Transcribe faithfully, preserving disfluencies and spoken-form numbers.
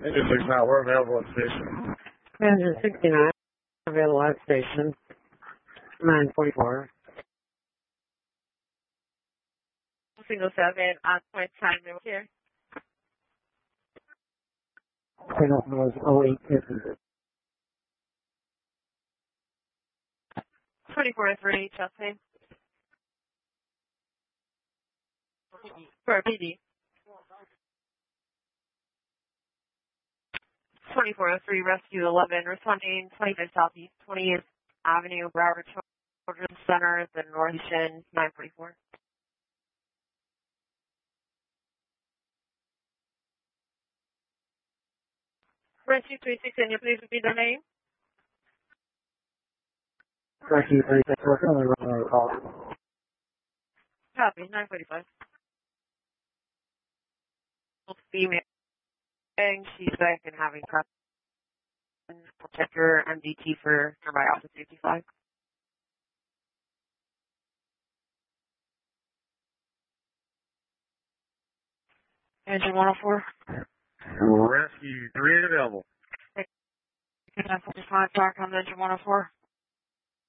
Engine sixty-nine, we're available at station. Engine sixty-nine, available at station. nine forty-four. Single seven, on point time, no here. Signal was oh eight fifty. twenty-four three, Chelsea. For P D. twenty-four three, Rescue eleven, responding twenty-five Southeast twentieth Avenue, Broward Children's Center, the North Station, nine forty-four. Rescue three six, can you please repeat the name? Rescue three six, we're currently running a call. Copy, nine forty-five. Female, and she's back and having prep. We'll check her M D T for nearby office fifty-five. Engine one oh four. Rescue three available. Can I focus my attack on engine one oh four?